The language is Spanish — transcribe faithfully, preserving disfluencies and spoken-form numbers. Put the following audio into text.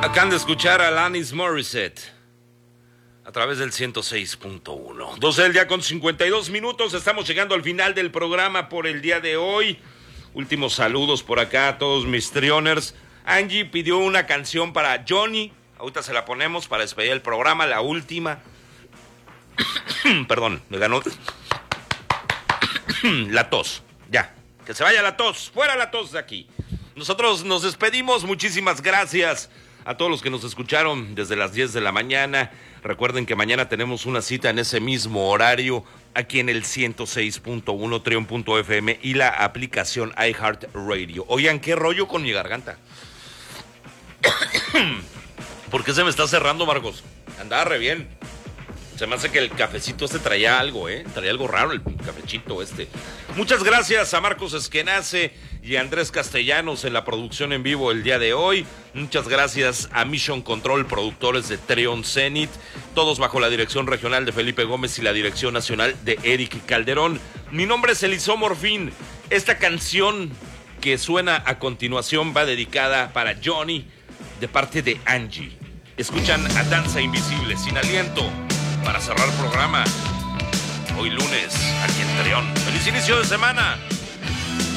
Acaban de escuchar a Alanis Morissette a través del ciento seis punto uno. doce del día con cincuenta y dos minutos. Estamos llegando al final del programa por el día de hoy. Últimos saludos por acá a todos mis trioners. Angie pidió una canción para Johnny. Ahorita se la ponemos para despedir el programa, la última. Perdón, me ganó la tos. Ya, que se vaya la tos. Fuera la tos de aquí. Nosotros nos despedimos. Muchísimas gracias a todos los que nos escucharon desde las diez de la mañana. Recuerden que mañana tenemos una cita en ese mismo horario aquí en el ciento seis punto uno, trion punto f m y la aplicación iHeartRadio. Oigan, ¿qué rollo con mi garganta? ¿Por qué se me está cerrando, Marcos? Andaba re bien. Se me hace que el cafecito este traía algo, ¿eh? Traía algo raro el cafechito este. Muchas gracias a Marcos Esquenace y a Andrés Castellanos en la producción en vivo el día de hoy. Muchas gracias a Mission Control, productores de Treon Zenit. Todos bajo la dirección regional de Felipe Gómez y la dirección nacional de Eric Calderón. Mi nombre es Eliseo Morfín. Esta canción que suena a continuación va dedicada para Johnny de parte de Angie. Escuchan a Danza Invisible, Sin Aliento, para cerrar programa hoy lunes aquí en Treon. ¡Feliz inicio de semana!